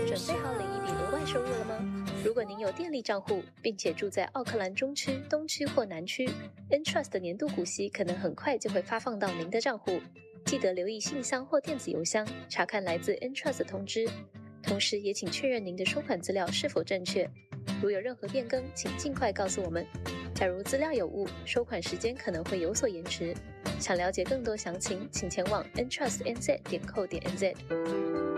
准备好领一笔额外收入了吗？如果您有电力账户，并且住在奥克兰中区、东区或南区 ，Entrust 的年度股息可能很快就会发放到您的账户。记得留意信箱或电子邮箱，查看来自 Entrust 的通知。同时也请确认您的收款资料是否正确。如有任何变更，请尽快告诉我们。假如资料有误，收款时间可能会有所延迟。想了解更多详情，请前往 entrustnz.co.nz。